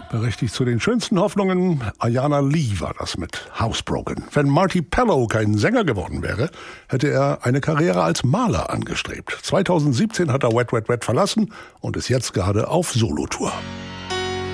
Berechtigt zu den schönsten Hoffnungen. Ayana Lee war das mit Housebroken. Wenn Marty Pellow kein Sänger geworden wäre, hätte er eine Karriere als Maler angestrebt. 2017 hat er Wet, Wet, Wet verlassen und ist jetzt gerade auf Solotour.